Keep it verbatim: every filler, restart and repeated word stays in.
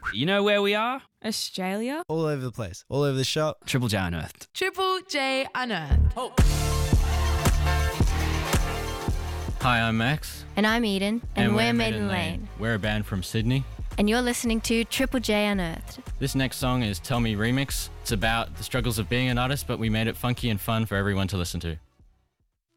You know where we are? Australia. All over the place. All over the shop. Triple J Unearthed. Triple J Unearthed. Oh. Hi, I'm Max. And I'm Eden. And, and we're, we're Maiden Lane. Lane. We're a band from Sydney. And you're listening to Triple J Unearthed. This next song is Tell Me Remix. It's about the struggles of being an artist, but we made it funky and fun for everyone to listen to.